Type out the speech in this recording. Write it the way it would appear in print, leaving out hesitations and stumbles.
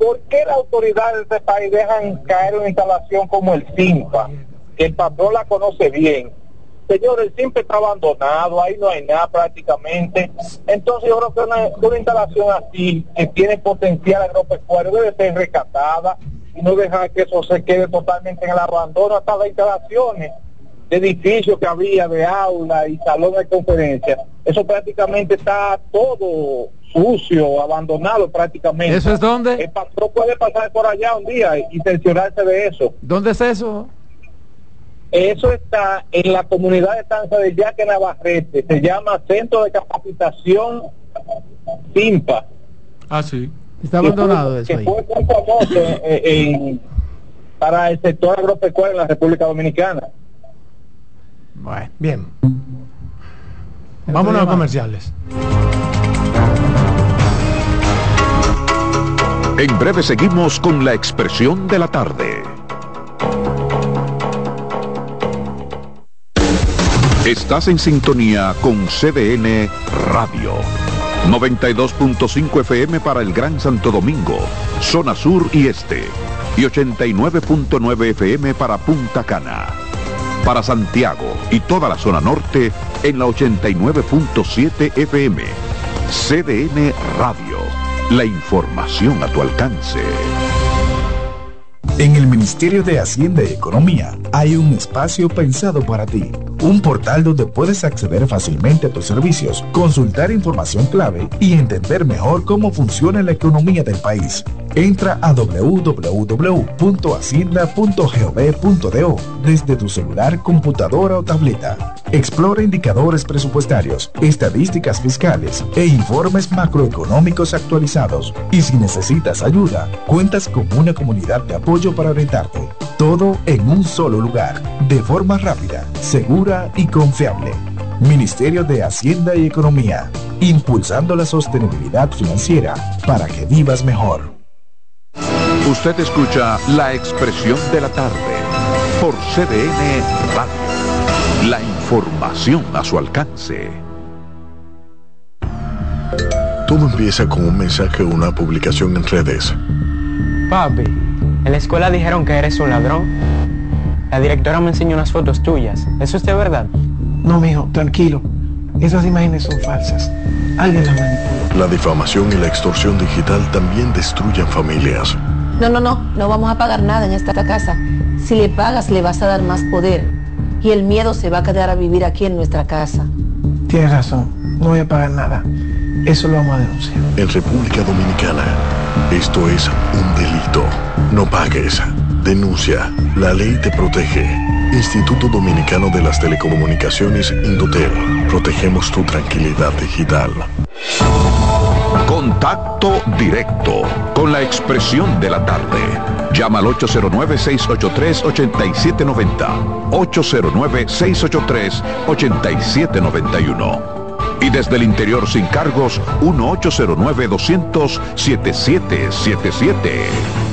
¿por qué las autoridades de este país dejan caer una instalación como el CIMPA, que el patrón la conoce bien? Señor, el CIMPA está abandonado, ahí no hay nada prácticamente. Entonces yo creo que una instalación así, que tiene potencial agropecuario, debe ser rescatada y no dejar que eso se quede totalmente en el abandono. Hasta las instalaciones de edificios que había, de aulas y salones de conferencias, eso prácticamente está todo sucio, abandonado prácticamente. ¿Eso es dónde? El patrón puede pasar por allá un día y cerciorarse de eso. ¿Dónde es eso? Eso está en la comunidad de Estancia del Yaque, Navarrete. Se llama Centro de Capacitación CIMPA. Ah, sí. Está abandonado eso ahí. Que fue muy famoso para el sector agropecuario en la República Dominicana. Bueno, bien. Vámonos a comerciales. En breve seguimos con la expresión de la tarde. Estás en sintonía con CDN Radio. 92.5 FM para el Gran Santo Domingo, zona sur y este. Y 89.9 FM para Punta Cana. Para Santiago y toda la zona norte en la 89.7 FM. CDN Radio. La información a tu alcance. En el Ministerio de Hacienda y Economía hay un espacio pensado para ti. Un portal donde puedes acceder fácilmente a tus servicios, consultar información clave y entender mejor cómo funciona la economía del país. Entra a www.hacienda.gov.do desde tu celular, computadora o tableta. Explora indicadores presupuestarios, estadísticas fiscales e informes macroeconómicos actualizados. Y si necesitas ayuda, cuentas con una comunidad de apoyo para orientarte. Todo en un solo lugar, de forma rápida, segura y confiable. Ministerio de Hacienda y Economía, impulsando la sostenibilidad financiera para que vivas mejor. Usted escucha La Expresión de la Tarde por CDN Radio. La información a su alcance. Todo empieza con un mensaje o una publicación en redes. Papi, en la escuela dijeron que eres un ladrón. La directora me enseñó unas fotos tuyas. ¿Eso es de verdad? No, mijo, tranquilo. Esas imágenes son falsas. Alguien las manipuló. La difamación y la extorsión digital también destruyen familias. No vamos a pagar nada en esta casa. Si le pagas, le vas a dar más poder. Y el miedo se va a quedar a vivir aquí en nuestra casa. Tienes razón, no voy a pagar nada. Eso lo vamos a denunciar. En República Dominicana, esto es un delito. No pagues. Denuncia. La ley te protege. Instituto Dominicano de las Telecomunicaciones, Indotel. Protegemos tu tranquilidad digital. Contacto directo con la expresión de la tarde. Llama al 809-683-8790. 809-683-8791. Y desde el interior sin cargos, 1-809-200-7777.